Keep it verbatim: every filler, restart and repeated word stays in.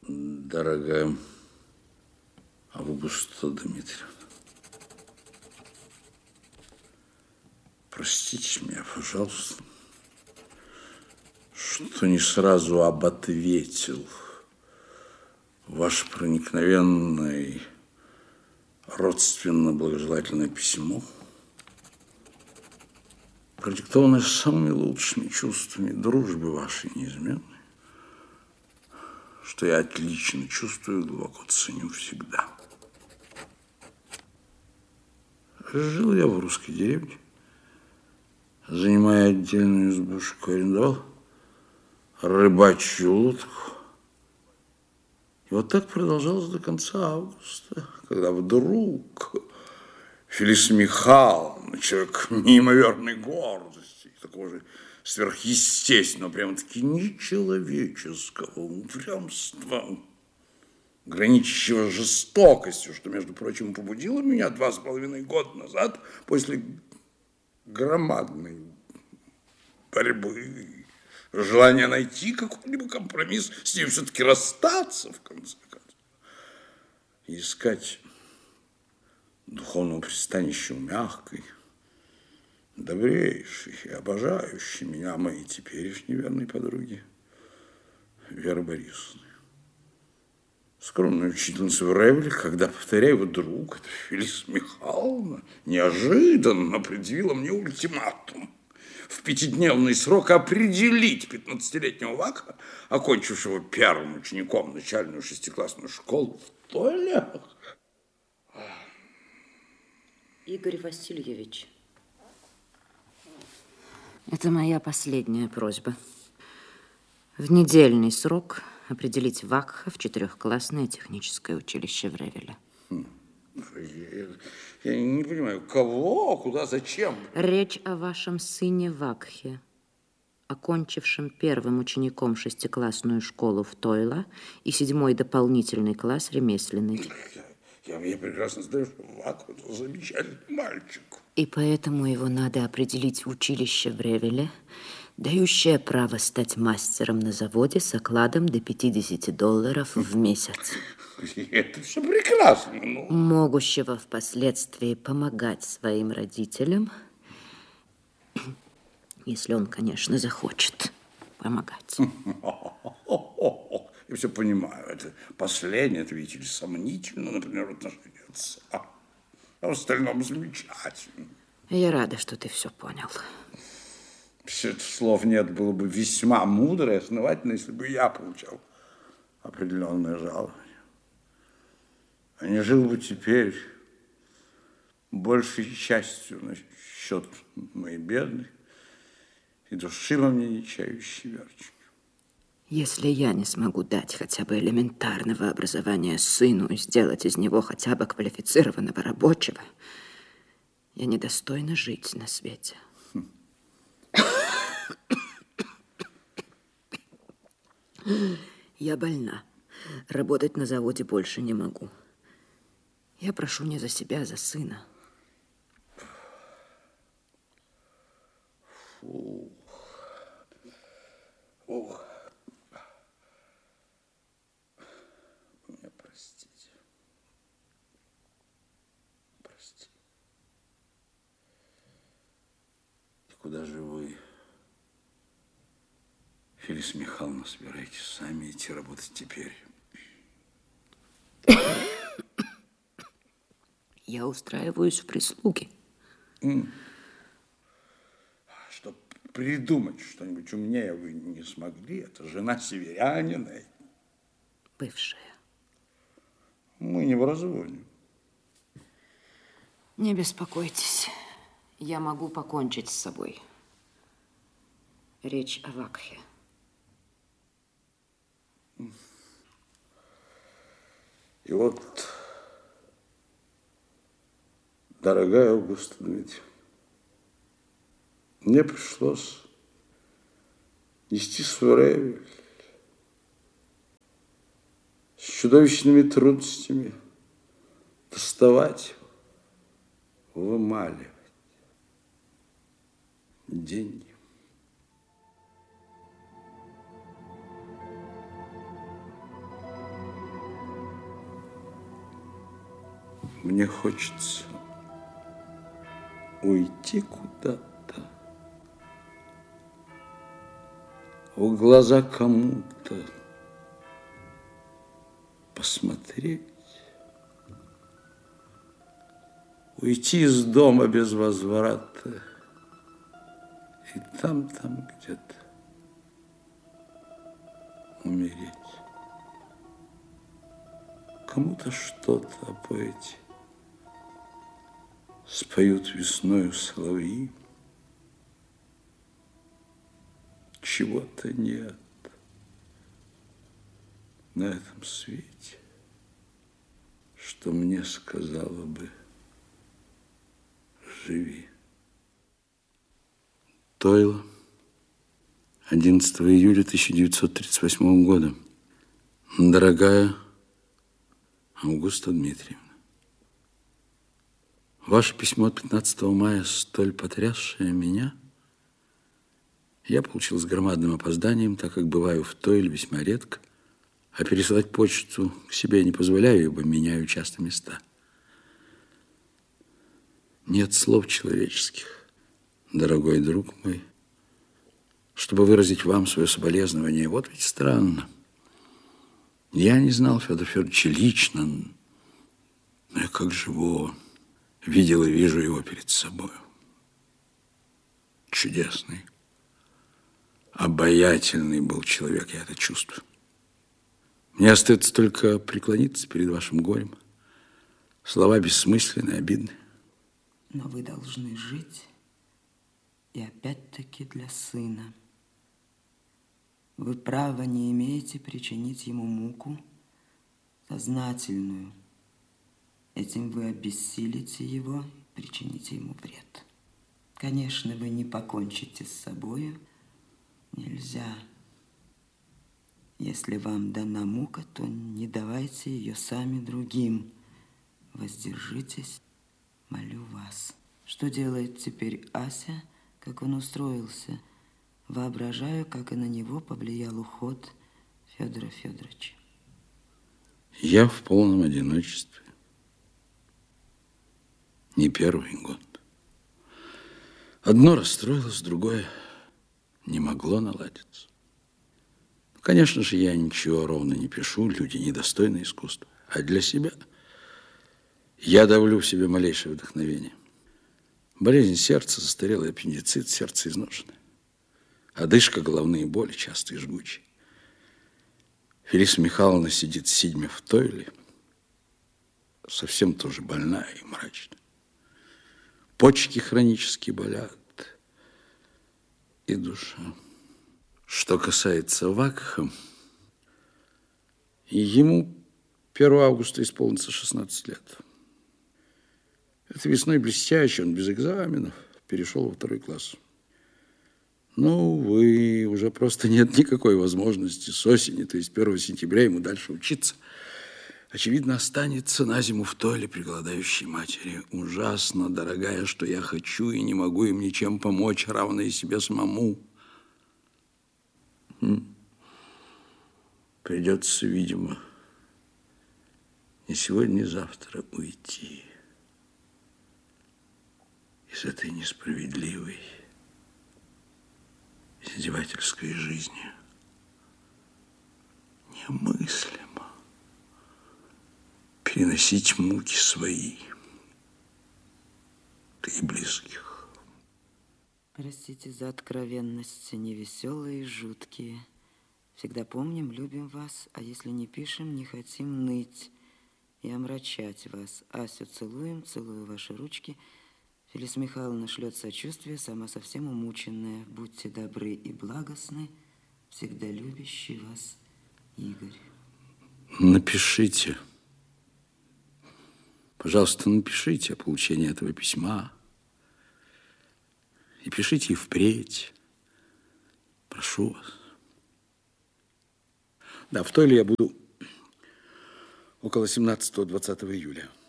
Дорогая Августа Дмитриевна, простите меня, пожалуйста, что не сразу обответил ваше проникновенное и родственно-благожелательное письмо, продиктованное самыми лучшими чувствами дружбы вашей неизменной, что я отлично чувствую и глубоко ценю всегда. Жил я в русской деревне, занимая отдельную избушку, арендовал рыбачью лодку. И вот так продолжалось до конца августа, когда вдруг Фелиса Михайловна, человек неимоверной гордости, такого же сверхъестественного, прямо-таки нечеловеческого упрямства, граничащего жестокостью, что, между прочим, побудило меня два с половиной года назад после громадной борьбы, желание найти какой-либо компромисс, с ним все-таки расстаться, в конце концов, и искать духовного пристанища у мягкой, добрейшей и обожающей меня моей теперешней верной подруги Веры Борисовны. Скромная учительница в Ревеле, когда, повторяю, его друг, это Фелиса Михайловна, неожиданно предъявила мне ультиматум в пятидневный срок определить пятнадцатилетнего Вака, окончившего первым учеником начальную шестиклассную школу, в туалетах. Игорь Васильевич, это моя последняя просьба. В недельный срок определить Вакха в четырехклассное техническое училище в Ревеле. Я, я не понимаю, кого, куда, зачем? Речь о вашем сыне Вакхе, окончившем первым учеником шестиклассную школу в Тойло и седьмой дополнительный класс ремесленный. Я, я прекрасно знаю, что Вак – это замечательный мальчик. И поэтому его надо определить в училище в Ревеле, дающее право стать мастером на заводе с окладом до пятидесяти долларов в месяц. Это все прекрасно. Но... Могущего впоследствии помогать своим родителям, если он, конечно, захочет помогать. Я все понимаю. Это последнее, это, видите ли, сомнительно, например, в отношении отца. А в остальном замечательно. Я рада, что ты все понял. Все это слов нет, было бы весьма мудро и основательно, если бы я получал определенное жалование. А не жил бы теперь большей частью на счет моей бедной и души во мне не чающей Верочки. Если я не смогу дать хотя бы элементарного образования сыну и сделать из него хотя бы квалифицированного рабочего, я недостойна жить на свете. Я больна. Работать на заводе больше не могу. Я прошу не за себя, а за сына. Фу. Ух. Меня простите. Прости. И куда же вы, Фелиса Михайловна, собираетесь сами идти работать теперь? Я устраиваюсь в прислуге. Mm. Чтоб придумать что-нибудь умнее вы не смогли. Это жена северянина. Бывшая. Мы не в разводе. Не беспокойтесь. Я могу покончить с собой. Речь о Вакхе. И вот, дорогая Августа Дмитриевна, мне пришлось нести свой Ревель с чудовищными трудностями, доставать, вымаливать деньги. Мне хочется уйти куда-то, в глаза кому-то посмотреть, уйти из дома без возврата и там, там где-то умереть. Кому-то что-то о поэте споют весною соловьи. Чего-то нет на этом свете, что мне сказала бы: живи. Тойло, одиннадцатого июля тысяча девятьсот тридцать восьмого года. Дорогая Августа Дмитриевна, ваше письмо от пятнадцатого мая, столь потрясшее меня, я получил с громадным опозданием, так как бываю в Тойле весьма редко, а пересылать почту к себе не позволяю, ибо меняю часто места. Нет слов человеческих, дорогой друг мой, чтобы выразить вам свое соболезнование. Вот ведь странно. Я не знал Федора Федоровича лично, но я как живого видел и вижу его перед собой. Чудесный, обаятельный был человек, я это чувствую. Мне остается только преклониться перед вашим горем. Слова бессмысленные, обидные. Но вы должны жить, и опять-таки для сына. Вы права не имеете причинить ему муку сознательную. Этим вы обессилите его, причините ему вред. Конечно, вы не покончите с собою. Нельзя. Если вам дана мука, то не давайте ее сами другим. Воздержитесь, молю вас. Что делает теперь Ася, как он устроился? Воображаю, как и на него повлиял уход Федора Федоровича. Я в полном одиночестве. Не первый год. Одно расстроилось, другое не могло наладиться. Конечно же, я ничего ровно не пишу, люди недостойны искусства. А для себя я давлю в себе малейшее вдохновение. Болезнь сердца, застарелый аппендицит, сердце изношено. Одышка, головные боли, частые и жгучие. Фелиса Михайловна сидит сидьмя в Тойле, совсем тоже больная и мрачная. Почки хронически болят, и душа. Что касается Вакха, ему первого августа исполнится шестнадцать лет. Это весной блестяще, он без экзаменов перешел во второй класс. Ну, увы, уже просто нет никакой возможности с осени, то есть первого сентября, ему дальше учиться. Очевидно, останется на зиму в Тойле при голодающей матери. Ужасно, дорогая, что я хочу и не могу им ничем помочь, равно и себе самому. Придется, видимо, не сегодня, не завтра уйти из этой несправедливой, издевательской жизни. Немыслимо переносить муки свои, да и близких. Простите за откровенность, невеселые и жуткие. Всегда помним, любим вас, а если не пишем, не хотим ныть и омрачать вас. Асю целуем, целую ваши ручки. Фелиса Михайловна шлет сочувствие, сама совсем умученная. Будьте добры и благостны, всегда любящий вас Игорь. Напишите. Пожалуйста, напишите о получении этого письма. И пишите и впредь. Прошу вас. Да, в Тойле я буду около семнадцатого-двадцатого июля.